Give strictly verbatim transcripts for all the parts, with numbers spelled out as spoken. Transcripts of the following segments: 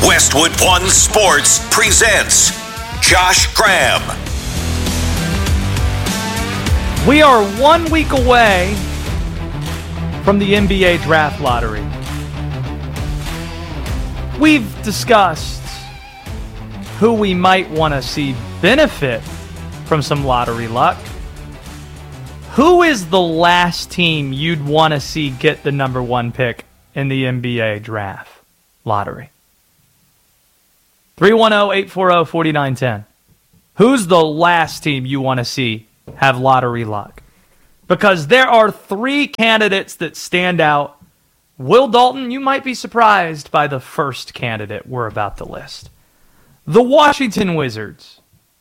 Westwood One Sports presents Josh Graham. We are one week away from the N B A draft lottery. We've discussed who we might want to see benefit from some lottery luck. Who is the last team you'd want to see get the number one pick in the N B A draft lottery? three one zero, eight four zero, four nine one zero. Who's the last team you want to see have lottery luck? Because there are three candidates that stand out. Will Dalton, you might be surprised by the first candidate we're about to list. The Washington Wizards.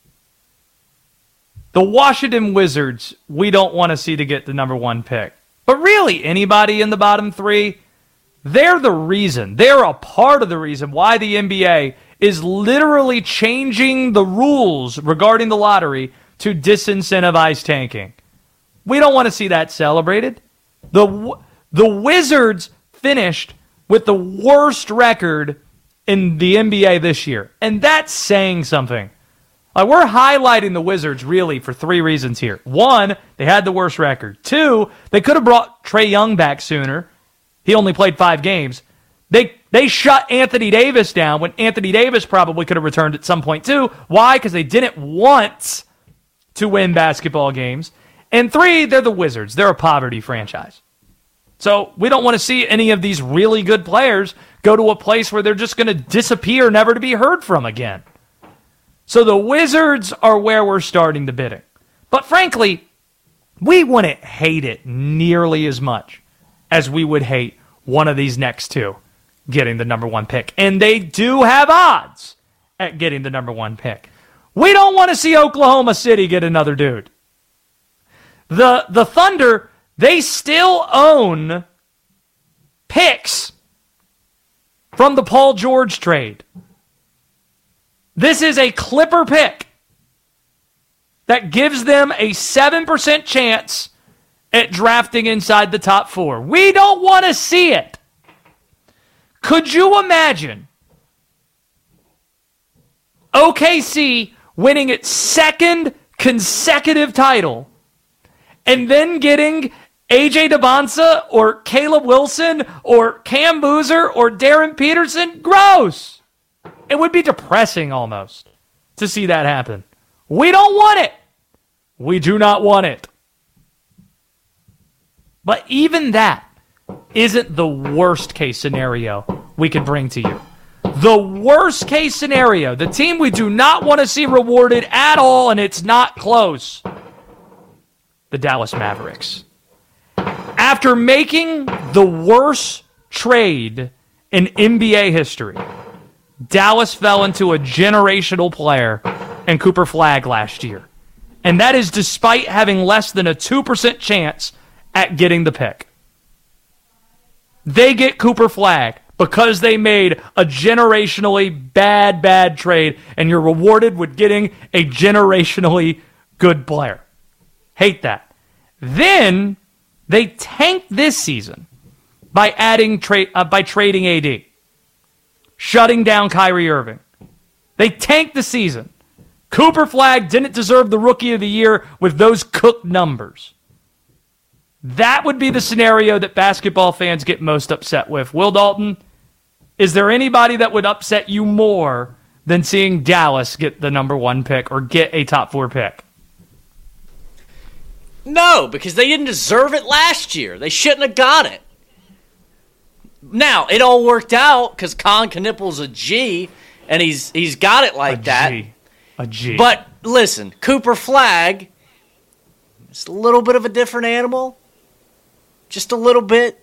The Washington Wizards, we don't want to see to get the number one pick. But really, anybody in the bottom three, they're the reason. They're a part of the reason why the N B A is literally changing the rules regarding the lottery to disincentivize tanking. We don't want to see that celebrated. The, the Wizards finished with the worst record in the N B A this year. And that's saying something. Like, we're highlighting the Wizards really for three reasons here. One, they had the worst record. Two, they could have brought Trae Young back sooner. He only played five games. They they shut Anthony Davis down when Anthony Davis probably could have returned at some point too. Why? Because they didn't want to win basketball games. And three, they're the Wizards. They're a poverty franchise. So we don't want to see any of these really good players go to a place where they're just going to disappear, never to be heard from again. So the Wizards are where we're starting the bidding. But frankly, we wouldn't hate it nearly as much as we would hate one of these next two getting the number one pick. And they do have odds at getting the number one pick. We don't want to see Oklahoma City get another dude. The, the Thunder, they still own picks from the Paul George trade. This is a Clipper pick that gives them a seven percent chance at drafting inside the top four. We don't want to see it. Could you imagine O K C winning its second consecutive title and then getting A J Debonsa or Caleb Wilson or Cam Boozer or Darren Peterson? Gross. It would be depressing almost to see that happen. We don't want it. We do not want it. But even that isn't the worst case scenario we could bring to you. The worst case scenario, the team we do not want to see rewarded at all, and it's not close, the Dallas Mavericks. After making the worst trade in N B A history, Dallas fell into a generational player in Cooper Flagg last year. And that is despite having less than a two percent chance at getting the pick. They get Cooper Flagg because they made a generationally bad, bad trade, and you're rewarded with getting a generationally good player. Hate that. Then they tanked this season by adding tra- uh, by trading A D. Shutting down Kyrie Irving. They tanked the season. Cooper Flagg didn't deserve the Rookie of the Year with those cooked numbers. That would be the scenario that basketball fans get most upset with. Will Dalton, is there anybody that would upset you more than seeing Dallas get the number one pick or get a top four pick? No, because they didn't deserve it last year. They shouldn't have got it. Now, it all worked out because Colin Knippel's a G, and he's he's got it like a that. G. A G. But listen, Cooper Flagg, it's a little bit of a different animal. Just a little bit.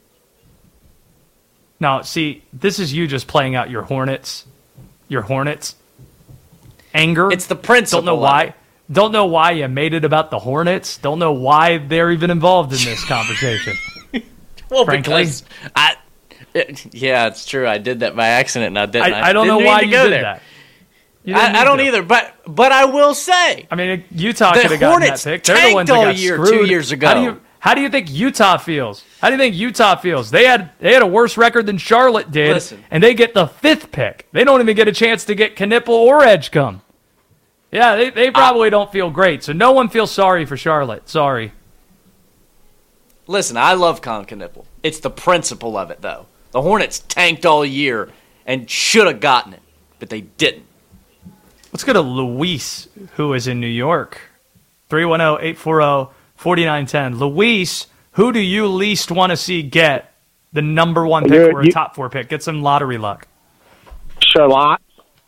Now, see, this is you just playing out your Hornets, your Hornets anger. It's the principle. Don't know why. Don't know why you made it about the Hornets. Don't know why they're even involved in this conversation. Well, frankly, because I. Yeah, it's true. I did that by accident, and I didn't. I, I don't didn't know why you go did there. that. I, I don't to. either, but but I will say. I mean, Utah could have gotten that pick. They're the ones that got year, screwed. Two years ago. How do you how do you think Utah feels? How do you think Utah feels? They had they had a worse record than Charlotte did, Listen. and they get the fifth pick. They don't even get a chance to get Knipple or Edgecombe. Yeah, they, they probably I, don't feel great, so no one feels sorry for Charlotte. Sorry. Listen, I love Con Knipple. It's the principle of it, though. The Hornets tanked all year and should have gotten it, but they didn't. Let's go to Luis, who is in New York. three one zero, eight four zero, four nine one zero. Luis, who do you least want to see get the number one pick You're, or a you, top four pick? Get some lottery luck. Charlotte.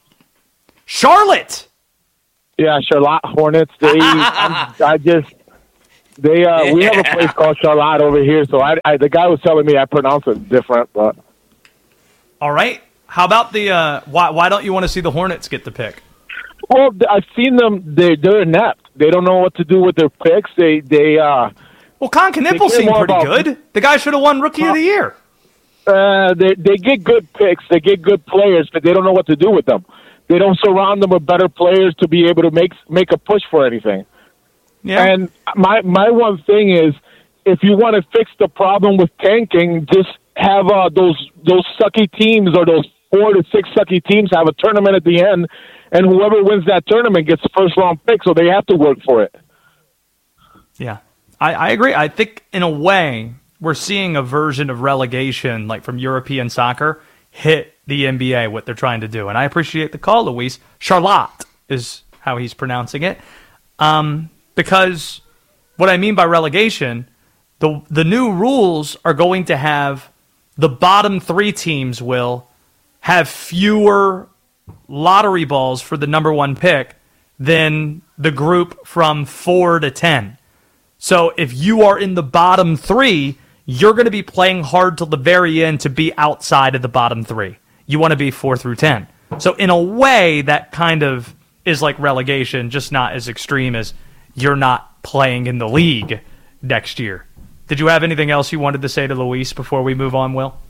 Charlotte! Yeah, Charlotte Hornets. They, I, I just, they, uh, we have a place called Charlotte over here, so I, I, the guy was telling me I pronounce it different, but. All right. How about the, uh, why, why don't you want to see the Hornets get the pick? Well, I've seen them. They they're inept. They don't know what to do with their picks. They they uh. Well, Con Knipple seemed pretty about, good. The guy should have won Rookie uh, of the Year. Uh, they they get good picks. They get good players, but they don't know what to do with them. They don't surround them with better players to be able to make make a push for anything. Yeah. And my my one thing is, if you want to fix the problem with tanking, just have uh, those those sucky teams or those four to six sucky teams have a tournament at the end. And whoever wins that tournament gets the first round pick, so they have to work for it. Yeah, I, I agree. I think in a way we're seeing a version of relegation, like from European soccer, hit the N B A, what they're trying to do. And I appreciate the call, Luis. Charlotte is how he's pronouncing it. Um, because what I mean by relegation, the the new rules are going to have the bottom three teams will have fewer lottery balls for the number one pick than the group from four to ten. So if you are in the bottom three, you're going to be playing hard till the very end to be outside of the bottom three. You want to be four through ten. So in a way, that kind of is like relegation, just not as extreme as you're not playing in the league next year. Did you have anything else you wanted to say to Luis before we move on, Will?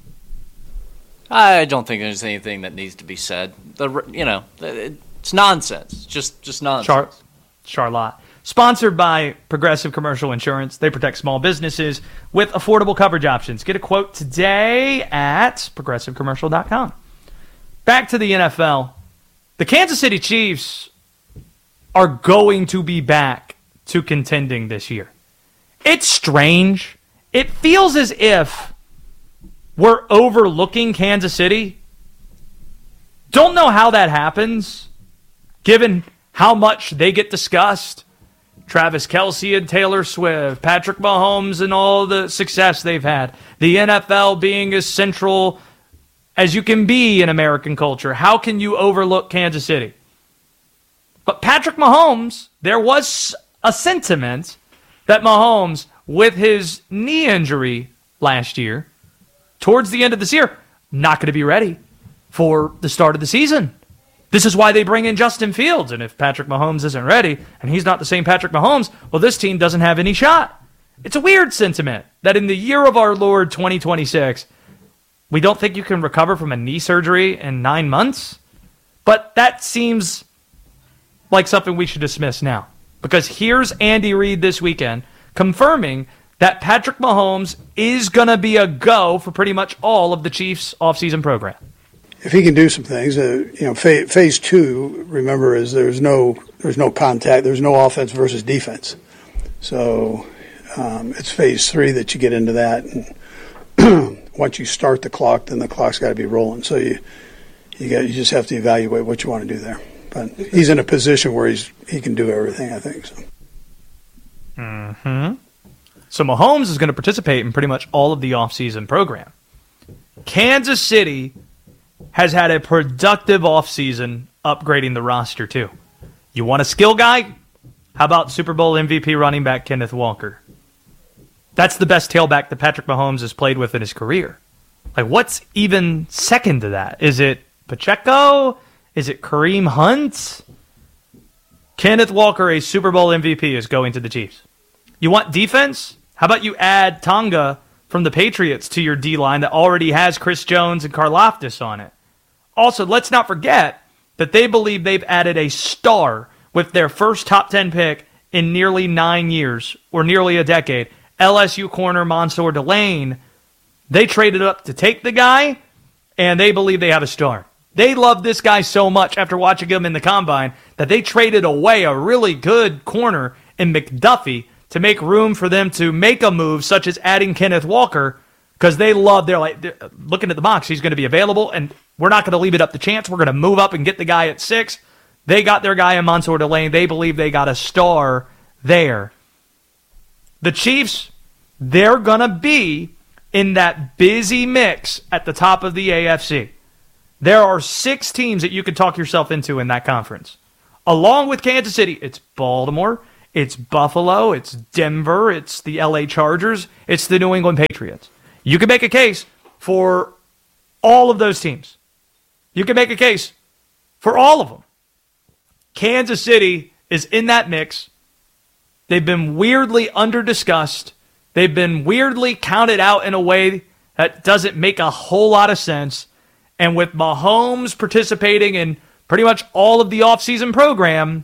I don't think there's anything that needs to be said. The you know, it's nonsense. Just just nonsense. Char- Charlotte. Sponsored by Progressive Commercial Insurance. They protect small businesses with affordable coverage options. Get a quote today at progressive commercial dot com. Back to the N F L. The Kansas City Chiefs are going to be back to contending this year. It's strange. It feels as if we're overlooking Kansas City. Don't know how that happens, given how much they get discussed. Travis Kelce and Taylor Swift, Patrick Mahomes and all the success they've had. The N F L being as central as you can be in American culture. How can you overlook Kansas City? But Patrick Mahomes, there was a sentiment that Mahomes, with his knee injury last year, towards the end of this year, not going to be ready for the start of the season. This is why they bring in Justin Fields. And if Patrick Mahomes isn't ready, and he's not the same Patrick Mahomes, well, this team doesn't have any shot. It's a weird sentiment that in the year of our Lord twenty twenty-six, we don't think you can recover from a knee surgery in nine months. But that seems like something we should dismiss now. Because here's Andy Reid this weekend confirming that Patrick Mahomes is going to be a go for pretty much all of the Chiefs' offseason program. If he can do some things, uh, you know, phase, phase two, remember, is there's no there's no contact, there's no offense versus defense. So um, it's phase three that you get into that. And once you start the clock, then the clock's got to be rolling. So you you got you just have to evaluate what you want to do there. But he's in a position where he's he can do everything, I think. So. Mm-hmm. So Mahomes is going to participate in pretty much all of the offseason program. Kansas City has had a productive offseason upgrading the roster too. You want a skill guy? How about Super Bowl M V P running back Kenneth Walker? That's the best tailback that Patrick Mahomes has played with in his career. Like, what's even second to that? Is it Pacheco? Is it Kareem Hunt? Kenneth Walker, a Super Bowl M V P, is going to the Chiefs. You want defense? How about you add Tonga from the Patriots to your D-line that already has Chris Jones and Karlaftis on it? Also, let's not forget that they believe they've added a star with their first top ten pick in nearly nine years, or nearly a decade, L S U corner Mansour Delane, they traded up to take the guy, and they believe they have a star. They love this guy so much after watching him in the combine that they traded away a really good corner in McDuffie to make room for them to make a move such as adding Kenneth Walker, because they love, they're like, they're looking at the box, he's going to be available, and we're not going to leave it up to chance. We're going to move up and get the guy at six. They got their guy in Mansour Delane. They believe they got a star there. The Chiefs, they're going to be in that busy mix at the top of the A F C. There are six teams that you could talk yourself into in that conference. Along with Kansas City, it's Baltimore, it's Buffalo, it's Denver, it's the L A Chargers, it's the New England Patriots. You can make a case for all of those teams. You can make a case for all of them. Kansas City is in that mix. They've been weirdly under-discussed. They've been weirdly counted out in a way that doesn't make a whole lot of sense. And with Mahomes participating in pretty much all of the offseason program,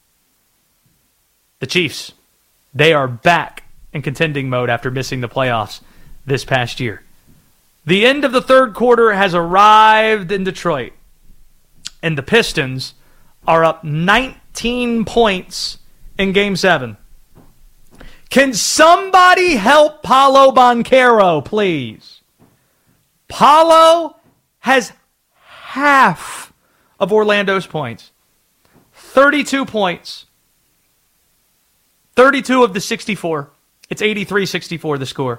the Chiefs, they are back in contending mode after missing the playoffs this past year. The end of the third quarter has arrived in Detroit, and the Pistons are up nineteen points in Game seven. Can somebody help Paolo Banchero, please? Paolo has half of Orlando's points. thirty-two points. thirty-two of the sixty-four. It's eighty-three sixty-four the score.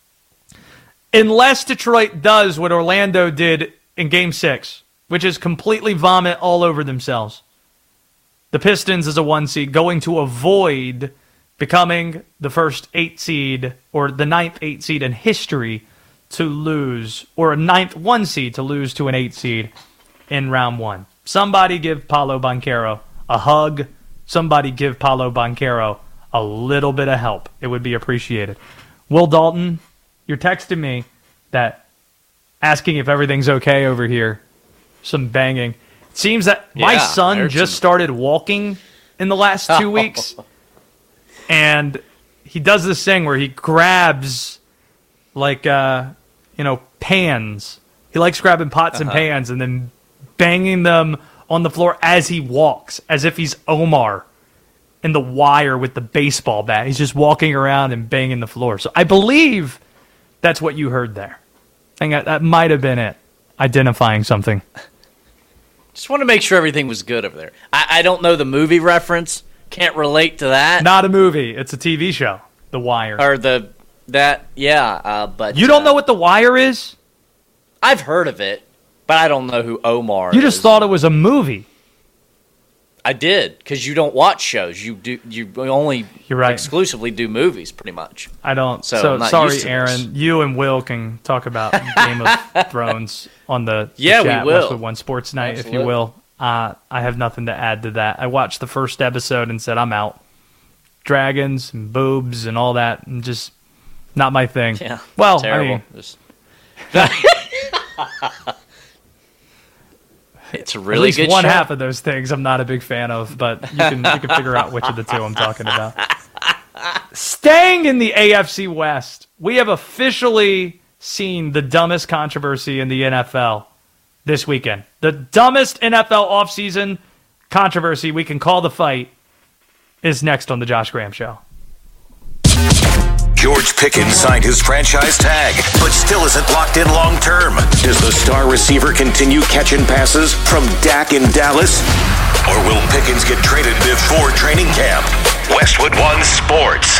Unless Detroit does what Orlando did in Game six, which is completely vomit all over themselves, the Pistons as a one seed going to avoid becoming the first eight seed or the ninth eight seed in history to lose, or a ninth one seed to lose to an eight seed in round one. Somebody give Paolo Banchero a hug. Somebody give Paolo Banchero a little bit of help. It would be appreciated. Will Dalton, you're texting me that asking if everything's okay over here. Some banging. It seems that yeah, my son just some... started walking in the last two weeks. And he does this thing where he grabs, like, uh, you know, pans. He likes grabbing pots uh-huh. and pans and then banging them on the floor as he walks, as if he's Omar in The Wire with the baseball bat. He's just walking around and banging the floor. So I believe that's what you heard there. I think that, that might have been it, identifying something. Just want to make sure everything was good over there. I, I don't know the movie reference. Can't relate to that. Not a movie. It's a T V show, The Wire. Or the, that, yeah, uh, but... You don't uh, know what The Wire is? I've heard of it, but I don't know who Omar You is. just thought it was a movie. I did, because you don't watch shows. You do. You only You're right. exclusively do movies, pretty much. I don't. So, so I'm not sorry, used to Aaron. this. You and Will can talk about Game of Thrones on the, the Yeah, we chat, will. Westwood One Sports Night, Absolutely. if you will. Uh, I have nothing to add to that. I watched the first episode and said, I'm out. Dragons and boobs and all that, and just not my thing. Yeah, well, terrible. I mean, Just... It's a really at least good one show. half of those things I'm not a big fan of, but you can you can figure out which of the two I'm talking about. Staying in the A F C West, we have officially seen the dumbest controversy in the N F L this weekend. The dumbest N F L offseason controversy we can call the fight is next on the Josh Graham Show. George Pickens signed his franchise tag, but still isn't locked in long term. Does the star receiver continue catching passes from Dak in Dallas? Or will Pickens get traded before training camp? Westwood One Sports.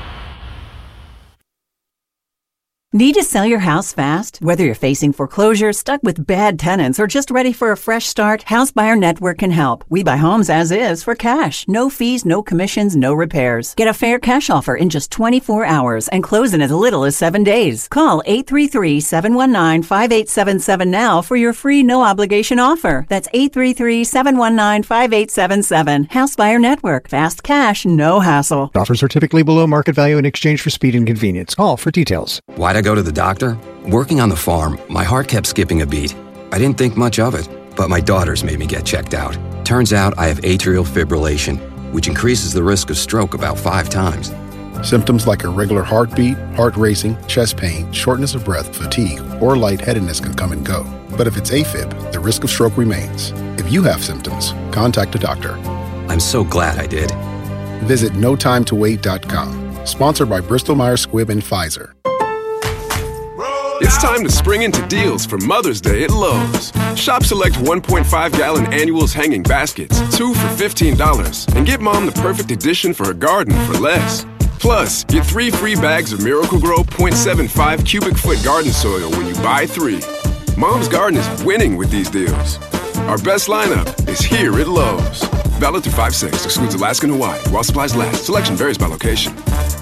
Need to sell your house fast? Whether you're facing foreclosure, stuck with bad tenants, or just ready for a fresh start, House Buyer Network can help. We buy homes as is for cash. No fees, no commissions, no repairs. Get a fair cash offer in just twenty-four hours and close in as little as seven days. Call eight three three, seven one nine, five eight seven seven now for your free no-obligation offer. That's eight three three, seven one nine, five eight seven seven. House Buyer Network. Fast cash, no hassle. Offers are typically below market value in exchange for speed and convenience. Call for details. Why'd I go to the doctor? Working on the farm, my heart kept skipping a beat. I didn't think much of it, but my daughters made me get checked out. Turns out I have atrial fibrillation, which increases the risk of stroke about five times. Symptoms like irregular heartbeat, heart racing, chest pain, shortness of breath, fatigue, or lightheadedness can come and go. But if it's AFib, the risk of stroke remains. If you have symptoms, contact a doctor. I'm so glad I did. Visit no time to wait dot com. Sponsored by Bristol Myers Squibb and Pfizer. It's time to spring into deals for Mother's Day at Lowe's. Shop select one point five gallon annuals hanging baskets, two for fifteen dollars, and get mom the perfect addition for her garden for less. Plus, get three free bags of Miracle-Gro zero point seven five cubic foot garden soil when you buy three. Mom's garden is winning with these deals. Our best lineup is here at Lowe's. Valid through five six, excludes Alaska and Hawaii, while supplies last. Selection varies by location.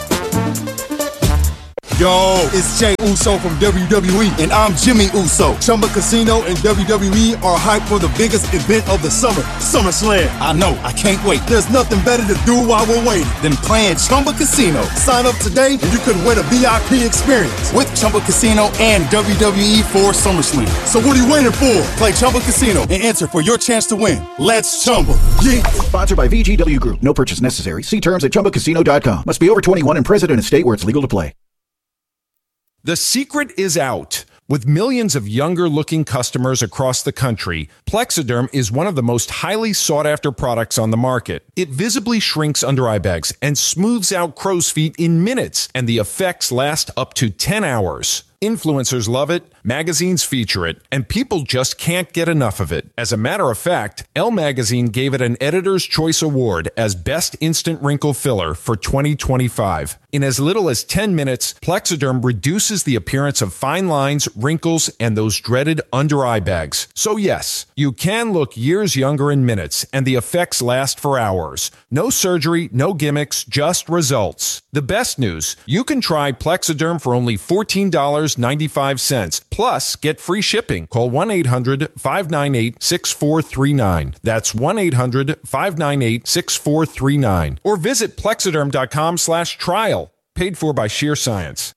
Yo, it's Jay Uso from W W E, and I'm Jimmy Uso. Chumba Casino and W W E are hyped for the biggest event of the summer, SummerSlam. I know, I can't wait. There's nothing better to do while we're waiting than playing Chumba Casino. Sign up today and you could win a V I P experience with Chumba Casino and W W E for SummerSlam. So what are you waiting for? Play Chumba Casino and enter for your chance to win. Let's Chumba. Yeah. Sponsored by V G W Group. No purchase necessary. See terms at chumba casino dot com. Must be over twenty-one and present in a state where it's legal to play. The secret is out. With millions of younger-looking customers across the country, Plexiderm is one of the most highly sought-after products on the market. It visibly shrinks under-eye bags and smooths out crow's feet in minutes, and the effects last up to ten hours. Influencers love it, magazines feature it, and people just can't get enough of it. As a matter of fact, Elle Magazine gave it an Editor's Choice Award as Best Instant Wrinkle Filler for twenty twenty-five. In as little as ten minutes, Plexiderm reduces the appearance of fine lines, wrinkles, and those dreaded under-eye bags. So yes, you can look years younger in minutes, and the effects last for hours. No surgery, no gimmicks, just results. The best news, you can try Plexiderm for only fourteen dollars and ninety-five cents. Plus, get free shipping. Call one eight hundred five nine eight six four three nine. That's one eight hundred five nine eight six four three nine. Or visit plexiderm dot com slash trial. Paid for by Sheer Science.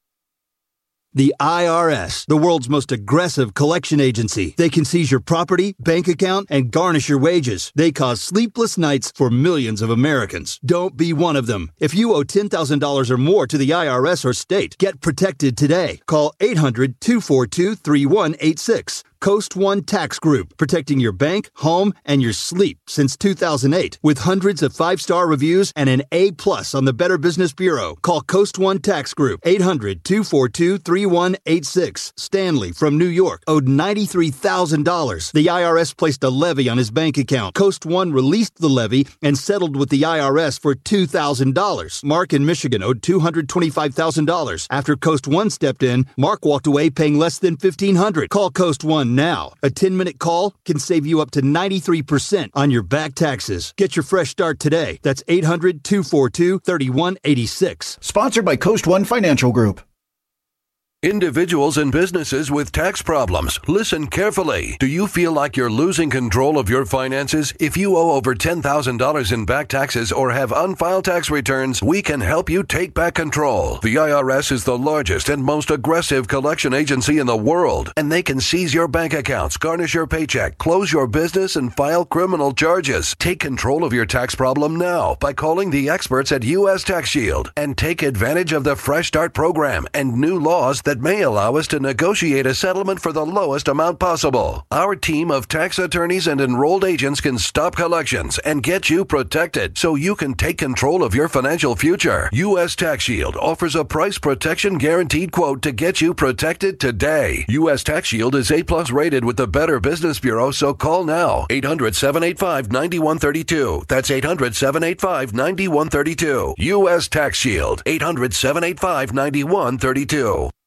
The I R S, the world's most aggressive collection agency. They can seize your property, bank account, and garnish your wages. They cause sleepless nights for millions of Americans. Don't be one of them. If you owe ten thousand dollars or more to the I R S or state, get protected today. Call eight hundred two four two three one eight six. Coast One Tax Group, protecting your bank, home, and your sleep since two thousand eight. With hundreds of five-star reviews and an A plus on the Better Business Bureau. Call Coast One Tax Group, eight hundred two four two three one eight six. Stanley from New York owed ninety-three thousand dollars. The I R S placed a levy on his bank account. Coast One released the levy and settled with the I R S for two thousand dollars. Mark in Michigan owed two hundred twenty-five thousand dollars. After Coast One stepped in, Mark walked away paying less than fifteen hundred dollars. Call Coast One now. A ten-minute call can save you up to ninety-three percent on your back taxes. Get your fresh start today. That's eight hundred two four two three one eight six. Sponsored by Coast One Financial Group. Individuals and businesses with tax problems, listen carefully. Do you feel like you're losing control of your finances? If you owe over ten thousand dollars in back taxes or have unfiled tax returns, we can help you take back control. The I R S is the largest and most aggressive collection agency in the world, and they can seize your bank accounts, garnish your paycheck, close your business, and file criminal charges. Take control of your tax problem now by calling the experts at U S Tax Shield and take advantage of the Fresh Start program and new laws that that may allow us to negotiate a settlement for the lowest amount possible. Our team of tax attorneys and enrolled agents can stop collections and get you protected so you can take control of your financial future. U S Tax Shield offers a price protection guaranteed quote to get you protected today. U S Tax Shield is A plus rated with the Better Business Bureau, so call now. eight hundred seven eight five nine one three two. That's eight hundred seven eight five nine one three two. U S Tax Shield. eight hundred seven eight five nine one three two.